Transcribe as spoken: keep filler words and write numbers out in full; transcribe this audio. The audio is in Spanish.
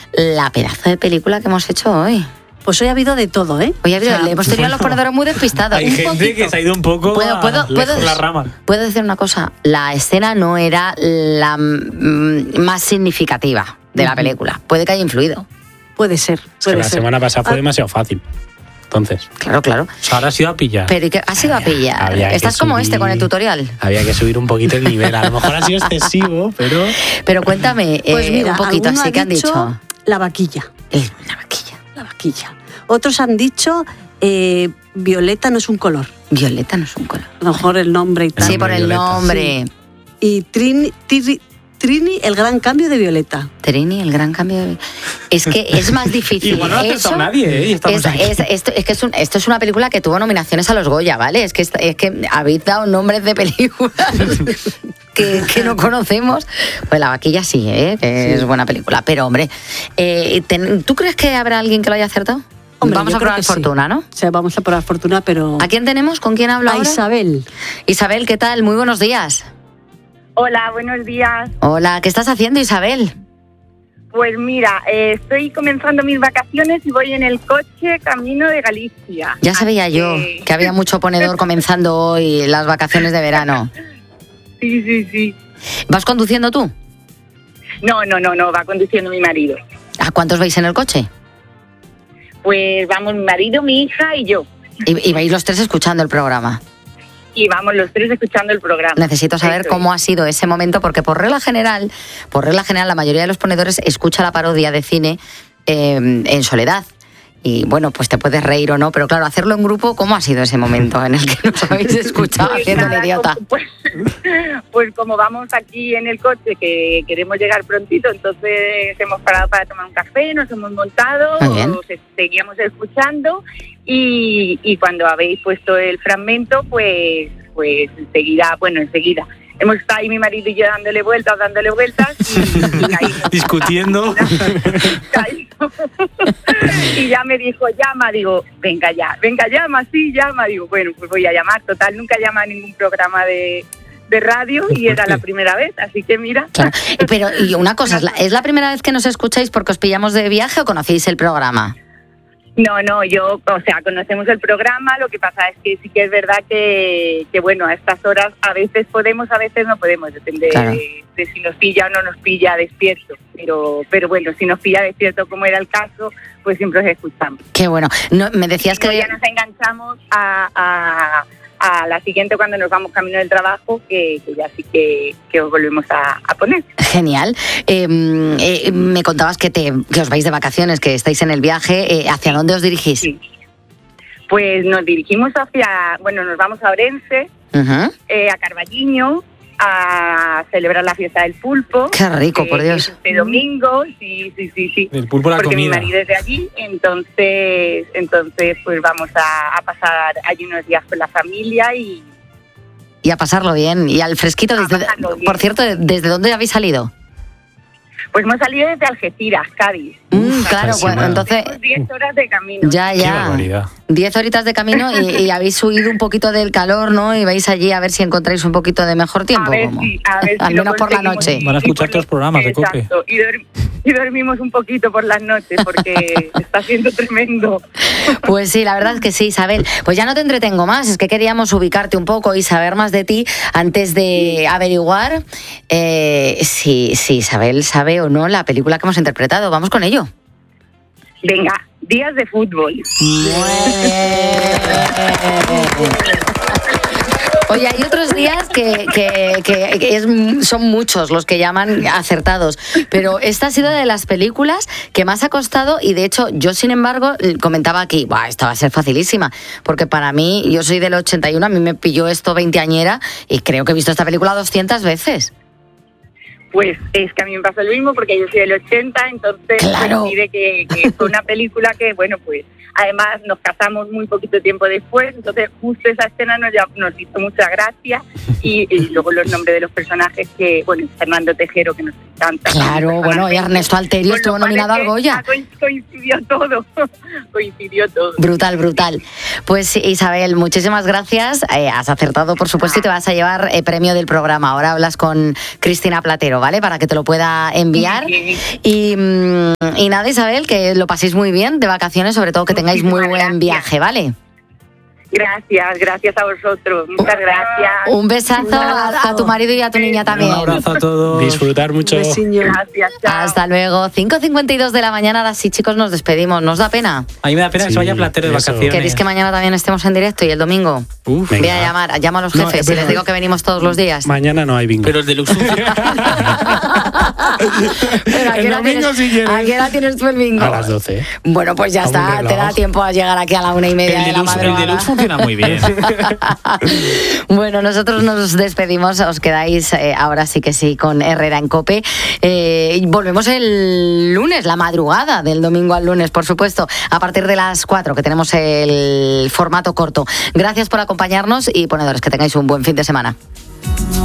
la pedazo de película que hemos hecho hoy. Pues hoy ha habido de todo, ¿eh? Hoy ha habido, o sea, hemos tenido bueno, a los ponedores muy despistados. Hay un gente poquito. que se ha ido un poco ¿Puedo, puedo, a puedo, la rama. Puedo decir una cosa, la escena no era la mm, más significativa de la película. Puede que haya influido. Puede ser. Puede es que la ser. semana pasada fue Ah. demasiado fácil. Entonces. Claro, claro. O sea, ahora has ido a pillar. Pero ¿y qué? ¿Has ido a pillar? Había Estás que como subir, este con el tutorial. Había que subir un poquito el nivel. A lo mejor ha sido excesivo, pero... Pero cuéntame, Pues eh, mira, un poquito alguno así ha que han dicho dicho. La vaquilla. Eh, una vaquilla. La vaquilla. Otros han dicho eh, violeta no es un color. Violeta no es un color. A lo mejor el nombre y tal. Sí, por el Violeta. nombre. Sí. Y Trini, Trini, Trini, el gran cambio de Violeta. Trini, el gran cambio de... Es que es más difícil. Igual no ha acertado Eso nadie, ¿eh? Y estamos es, aquí. es- esto, es que es un- esto es una película que tuvo nominaciones a los Goya, ¿vale? Es que, esta- es que habéis dado nombres de películas que, que no conocemos. Pues La vaquilla sí, ¿eh? Que Sí. es buena película. Pero, hombre, eh, ten- ¿tú crees que habrá alguien que lo haya acertado? Hombre, Vamos yo a creo probar que sí. fortuna, ¿no? O sea, vamos a probar fortuna, pero... ¿A quién tenemos? ¿Con quién habla A ahora? Isabel. Isabel, ¿qué tal? Muy buenos días. Hola, buenos días. Hola, ¿qué estás haciendo, Isabel? Pues mira, eh, estoy comenzando mis vacaciones y voy en el coche camino de Galicia. Ya sabía Así yo que- que había mucho ponedor comenzando hoy las vacaciones de verano. Sí, sí, sí. ¿Vas conduciendo tú? No, no, no, no, va conduciendo mi marido. ¿A cuántos vais en el coche? Pues vamos mi marido, mi hija y yo. Y, y vais los tres escuchando el programa. Y vamos los tres escuchando el programa. Necesito saber Eso cómo ha sido ese momento, porque por regla general, por regla general, la mayoría de los ponedores escucha la parodia de cine eh, en soledad. Y bueno, pues te puedes reír o no, pero claro, hacerlo en grupo, ¿cómo ha sido ese momento en el que nos habéis escuchado Pues haciendo el nada, idiota? como- Pues, pues como vamos aquí en el coche, que queremos llegar prontito, entonces hemos parado para tomar un café, nos hemos montado, Muy bien. os seguíamos escuchando y, y cuando habéis puesto el fragmento, pues, pues enseguida, bueno, enseguida. Hemos estado ahí mi marido y yo dándole vueltas, dándole vueltas y, y caímos. Discutiendo. Caímos. Y ya me dijo, llama, digo, venga ya, venga, llama, sí, llama. Digo, bueno, pues voy a llamar. Total, nunca llama a ningún programa de, de radio y era la primera vez, así que mira. Claro. Pero y una cosa, ¿es la, ¿es la primera vez que nos escucháis porque os pillamos de viaje o conocéis el programa? No, no, yo, o sea, conocemos el programa, lo que pasa es que sí que es verdad que, que bueno, a estas horas a veces podemos, a veces no podemos, depende Claro. de, de si nos pilla o no nos pilla despierto, pero pero bueno, si nos pilla despierto como era el caso, pues siempre os escuchamos. Qué bueno. No, me decías Y luego que... ya nos enganchamos a, a, a la siguiente cuando nos vamos camino del trabajo, que, que ya sí que, que os volvemos a, a poner. Genial. Eh, eh, me contabas que, te, que os vais de vacaciones, que estáis en el viaje. Eh, ¿Hacia dónde os dirigís? Sí. Pues nos dirigimos hacia, bueno, nos vamos a Orense, Ujú. eh, a Carballiño, a celebrar la fiesta del pulpo. Qué rico, eh, por Dios. que es Este domingo, sí, sí, sí, sí. El pulpo, la Porque mi comida. marido es de allí, entonces, entonces pues vamos a, a pasar allí unos días con la familia y Y a pasarlo bien. Y al fresquito. A Desde, pasarlo bien. por cierto, ¿desde dónde habéis salido? pues hemos salido desde Algeciras, Cádiz. Mm, claro, sí, bueno, nada. entonces... Tenemos diez horas de camino. Ya, Qué ya. barbaridad. Diez horitas de camino y, y habéis huido un poquito del calor, ¿no? Y vais allí a ver si encontráis un poquito de mejor tiempo. A ver ¿cómo? si, a ver si Al lo menos por la conseguimos. noche. Y- Van a y escuchar por todos los programas de COPE. Exacto. Y, dorm- y dormimos un poquito por las noches porque está siendo tremendo. Pues sí, la verdad es que sí, Isabel. Pues ya no te entretengo más, es que queríamos ubicarte un poco y saber más de ti antes de averiguar eh, si, si Isabel sabe o no la película que hemos interpretado. Vamos con ello. Venga, días de fútbol. Oye, hay otros días que, que- que- que es- son muchos los que llaman acertados, pero esta ha sido de las películas que más ha costado y de hecho yo, sin embargo, comentaba aquí, "Buah, esta va a ser facilísima", porque para mí, yo soy del ochenta y uno, a mí me pilló esto veinteañera y creo que he visto esta película doscientas veces. Pues es que a mí me pasó lo mismo porque yo soy del ochenta, entonces Claro. coincide que, que fue una película que, bueno, pues además nos casamos muy poquito tiempo después, entonces justo esa escena nos, ya- nos hizo mucha gracia y, y luego los nombres de los personajes que, bueno, Fernando Tejero, que nos encanta. Claro, bueno, y Ernesto Alterio Con lo estuvo cual nominado es al que Goya. coin- Coincidió todo, coincidió todo. Brutal, brutal. Pues Isabel, muchísimas gracias. Eh, has acertado, por supuesto, y te vas a llevar eh, premio del programa. Ahora hablas con Cristina Platero, ¿vale? Para que te lo pueda enviar. Muy bien. Y mm, Y nada, Isabel, que lo paséis muy bien de vacaciones, sobre todo que tengáis muy buen gracias. viaje, ¿vale? Gracias, gracias a vosotros. Muchas gracias. Un besazo Un abrazo. a, a tu marido y a tu niña también. Un abrazo a todos. Disfrutar mucho. Un besiño. Gracias, chao. Hasta luego. cinco cincuenta y dos de la mañana, ahora sí, chicos, nos despedimos. ¿Nos da pena? A mí me da pena que Sí, se vaya Platero de eso. vacaciones. ¿Queréis que mañana también estemos en directo y el domingo? Uf, Venga. Voy a llamar, llamo a los No, jefes eh, y les pero- digo que venimos todos los días. Mañana no hay bingo. pero el deluxe funciona. Pero, ¿a qué El hora domingo, tienes- si quieres. ¿A qué hora tienes tú el bingo? A las doce. Bueno, pues ya Vamos, está, reloj. te da tiempo a llegar aquí a la una y media el, de la deluxe, el madrugada. deluxe funciona muy bien. Bueno, nosotros nos despedimos, os quedáis eh, ahora sí que sí con Herrera en COPE. Eh, y volvemos el lunes, la madrugada del domingo al lunes, por supuesto, a partir de las cuatro, que tenemos el formato corto. Gracias por acompañarnos y ponedores, que tengáis un buen fin de semana.